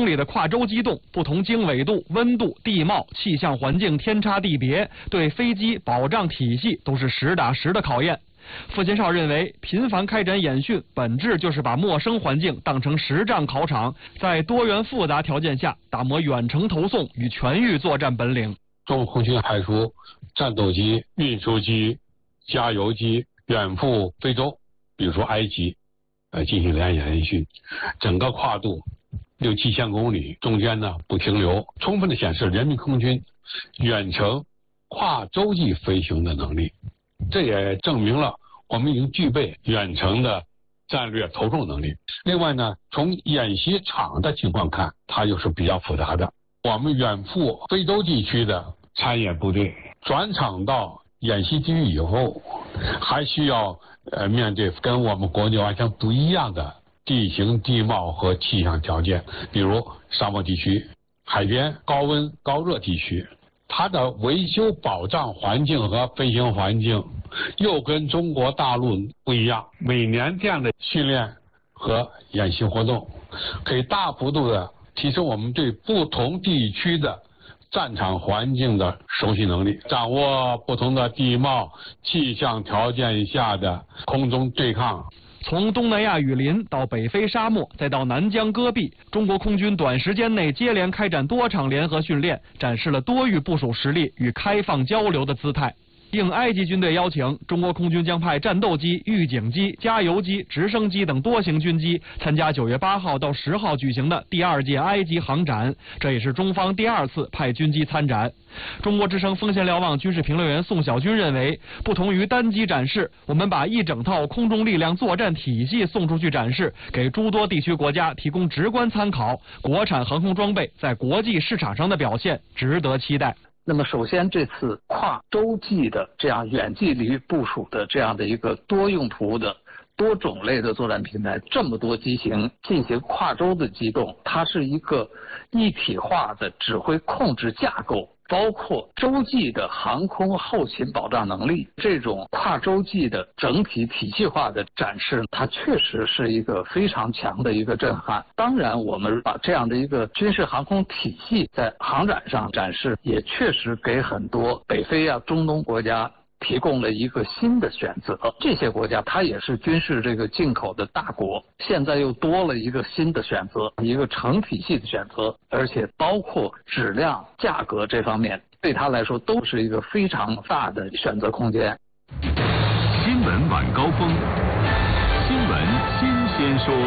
公里的跨洲机动，不同经纬度、温度、地貌、气象环境天差地别，对飞机保障体系都是实打实的考验。傅金少认为，频繁开展演训，本质就是把陌生环境当成实战考场，在多元复杂条件下打磨远程投送与全域作战本领。 中国空军派出战斗机、运输机、加油机远赴非洲，比如说埃及，进行联演演训，整个跨度6、7千公里，中间呢不停留，充分的显示人民空军远程跨洲际飞行的能力。这也证明了我们已经具备远程的战略投送能力。另外呢，从演习场的情况看，它又是比较复杂的。我们远赴非洲地区的参演部队转场到演习基地以后，还需要面对跟我们国内完全不一样的地形地貌和气象条件，比如沙漠地区、海边、高温高热地区。它的维修保障环境和飞行环境又跟中国大陆不一样。每年这样的训练和演习活动，可以大幅度的提升我们对不同地区的战场环境的熟悉能力，掌握不同的地貌、气象条件下的空中对抗。 从东南亚雨林到北非沙漠，再到南疆戈壁，中国空军短时间内接连开展多场联合训练，展示了多域部署实力与开放交流的姿态。应埃及军队邀请，中国空军将派战斗机、预警机、加油机、直升机等多型军机参加9月8号到10号举行的第2届埃及航展，这也是中方第2次派军机参展。中国之声风险瞭望军事评论员宋小军认为，不同于单机展示，我们把一整套空中力量作战体系送出去展示，给诸多地区国家提供直观参考。国产航空装备在国际市场上的表现值得期待。 那么首先这次跨洲际的这样远距离部署的这样的一个多用途的多种类的作战平台，这么多机型进行跨洲的机动，它是一个一体化的指挥控制架构，包括洲际的航空后勤保障能力，这种跨洲际的整体体系化的展示，它确实是一个非常强的一个震撼。当然，我们把这样的一个军事航空体系在航展上展示，也确实给很多北非中东国家提供了一个新的选择。这些国家它也是军事这个进口的大国，现在又多了一个新的选择，一个成体系的选择，而且包括质量、价格这方面，对它来说都是一个非常大的选择空间。 新闻晚高峰，新闻新鲜说。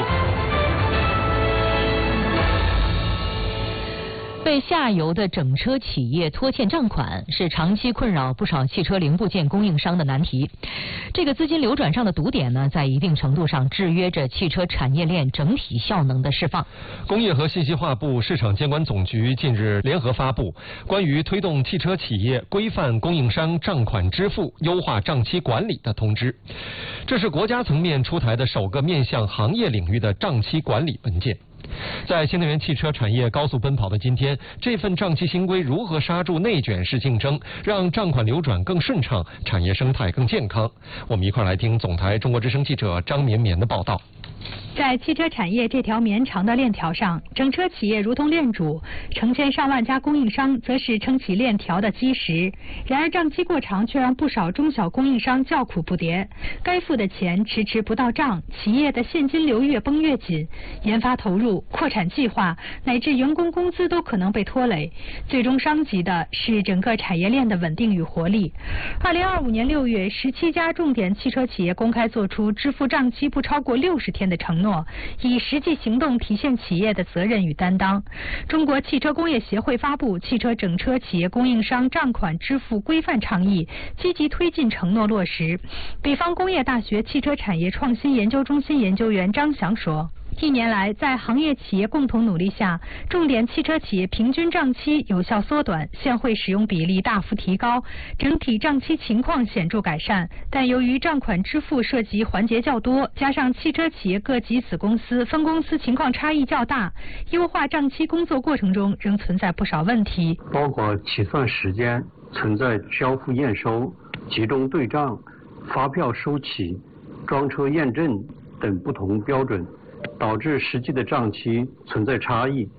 被下游的整车企业拖欠账款是长期困扰不少汽车零部件供应商的难题。这个资金流转上的堵点呢，在一定程度上制约着汽车产业链整体效能的释放。 工业和信息化部市场监管总局近日联合发布关于推动汽车企业规范供应商账款支付、优化账期管理的通知。这是国家层面出台的首个面向行业领域的账期管理文件。在新能源汽车产业高速奔跑的今天，这份账期新规如何刹住内卷式竞争，让账款流转更顺畅，产业生态更健康？我们一块来听总台中国之声记者张绵绵的报道。 在汽车产业这条绵长的链条上，整车企业如同链主，成千上万家供应商则是撑起链条的基石。然而账期过长却让不少中小供应商叫苦不迭，该付的钱迟迟不到账，企业的现金流越绷越紧，研发投入、扩产计划乃至员工工资都可能被拖累，最终伤及的是整个产业链的稳定与活力。2025年6月，17家重点汽车企业公开做出支付账期不超过60天的承诺，以实际行动体现企业的责任与担当。中国汽车工业协会发布《汽车整车企业供应商账款支付规范倡议》，积极推进承诺落实。北方工业大学汽车产业创新研究中心研究员张翔说，1年来，在行业企业共同努力下，重点汽车企业平均账期有效缩短，现汇使用比例大幅提高，整体账期情况显著改善。但由于账款支付涉及环节较多，加上汽车企业各级子公司、分公司情况差异较大，优化账期工作过程中仍存在不少问题， 包括起算时间、存在交付验收、集中对账、发票收起、装车验证等不同标准，导致实际的账期存在差异，